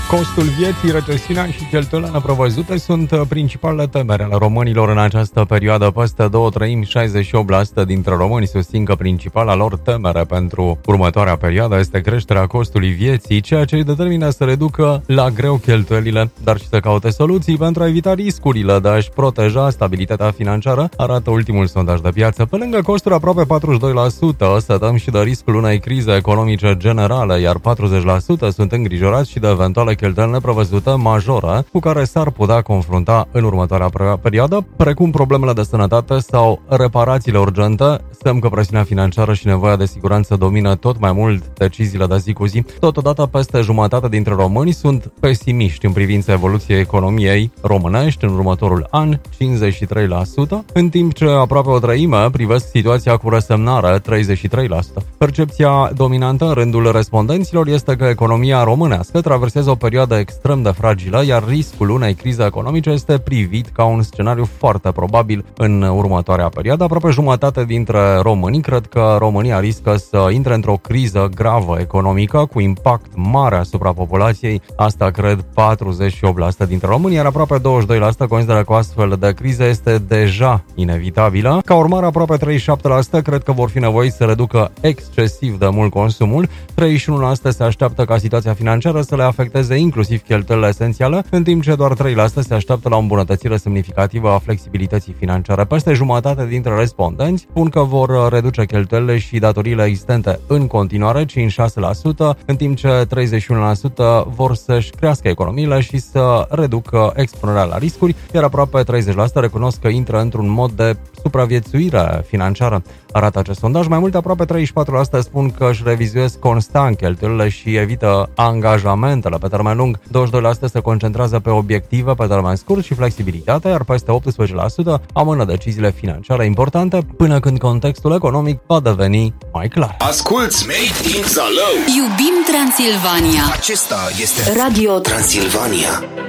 Costul vieții, recesiunea și cheltuielile neprevăzute sunt principalele temeri ale românilor în această perioadă. Peste 2/3, 68% dintre români susțin că principala lor temere pentru următoarea perioadă este creșterea costului vieții, ceea ce îi determină să reducă la greu cheltuielile, dar și să caute soluții pentru a evita riscurile de a-și proteja stabilitatea financiară, arată ultimul sondaj de piață. Pe lângă costuri, aproape 42% stătăm și de riscul unei crize economice generale, iar 40% sunt îngrijorați și de eventuale cheltuieli neprevăzute majore cu care s-ar putea confrunta în următoarea perioadă, precum problemele de sănătate sau reparațiile urgente. Semn că presiunea financiară și nevoia de siguranță domină tot mai mult deciziile de zi cu zi. Totodată, peste jumătate dintre români sunt pesimiști în privința evoluției economiei românești în următorul an, 53%, în timp ce aproape o treime privesc situația cu resemnare, 33%. Percepția dominantă în rândul respondenților este că economia românească traversează o perioadă extrem de fragilă, iar riscul unei crize economice este privit ca un scenariu foarte probabil în următoarea perioadă. Aproape jumătate dintre români cred că România riscă să intre într-o criză gravă economică cu impact mare asupra populației. Asta cred 48% dintre români, iar aproape 22% consideră că o astfel de criză este deja inevitabilă. Ca urmare, aproape 37% cred că vor fi nevoiți să reducă excesiv de mult consumul, 31% se așteaptă ca situația financiară să le afecteze inclusiv cheltuielile esențiale, în timp ce doar 3% se așteaptă la o îmbunătățire semnificativă a flexibilității financiare. Peste jumătate dintre respondenți spun că vor reduce cheltuielile și datoriile existente în continuare, 56%, în timp ce 31% vor să-și crească economiile și să reducă expunerea la riscuri, iar aproape 30% recunosc că intră într-un mod de supraviețuire financiară. Arată acest sondaj. Mai mult, aproape 34% spun că își revizuiesc constant cheltuielile și evită angajamentele pe termen lung. 22% se concentrează pe obiective pe termen scurt și flexibilitate, iar peste 18% amână deciziile financiare importante până când contextul economic va deveni mai clar. Asculți Made in Zalău. Iubim Transilvania. Acesta este Radio Transilvania.